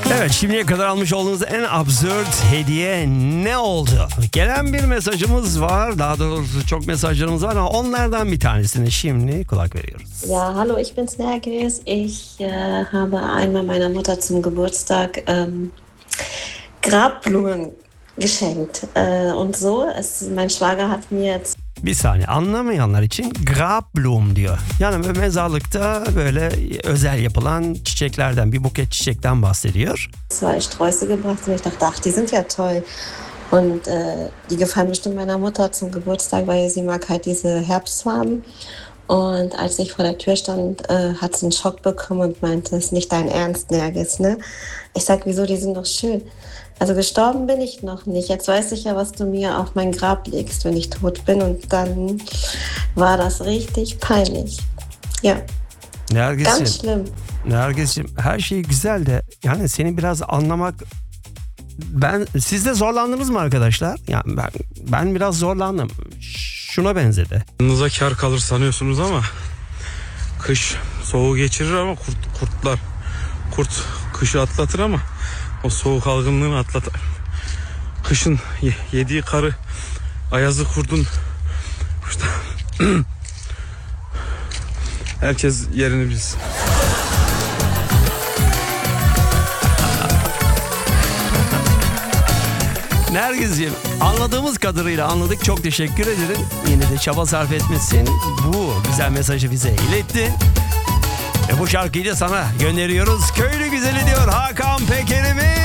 Evet, şimdiye kadar almış olduğunuz en absürt hediye ne oldu? Gelen bir mesajımız var. Daha doğrusu çok mesajlarımız var ama onlardan bir tanesine şimdi kulak veriyoruz. Ja, hallo, ich bin's Nergis. Ich habe einmal meiner Mutter zum Geburtstag Grabblumen geschenkt. Und so, mein Schwager hat mir jetzt Bir saniye, anlamayanlar için Grabblum diyor. Yani böyle mezarlıkta böyle özel yapılan çiçeklerden, bir buket çiçekten bahsediyor. zwei Sträuße gebracht und ich dachte, ach, die sind ja toll. Und die gefallen bestimmt meiner Mutter zum Geburtstag, weil sie mag halt diese Herbstfarben. Und als ich vor der Tür stand, hat sie einen Schock bekommen und meinte, es ist nicht dein Ernst, Nergis, ne? Ich sag, wieso, die sind doch schön. Also gestorben bin ich noch nicht. Jetzt weiß ich ja, was du mir auf mein Grab legst, wenn ich tot bin. Und dann war das richtig peinlich. Ja, ganz schlimm. Nergis'ciğim, her şey güzel de yani seni biraz anlamak... Siz de zorlandınız mı arkadaşlar? Yani ben biraz zorlandım. Şuna benzedi. Yanınıza kar kalır sanıyorsunuz ama kış soğuğu geçirir ama kurt kışı atlatır ama o soğuk algınlığını atlatır. Kışın yediği karı, ayazı kurdun işte herkes yerini bilsin. Nergis'ciğim, anladığımız kadarıyla anladık. Çok teşekkür ederim. Yine de çaba sarf etmişsin. Bu güzel mesajı bize iletti. Ve bu şarkıyı da sana gönderiyoruz. Köylü güzeli diyor Hakan Peker'imiz.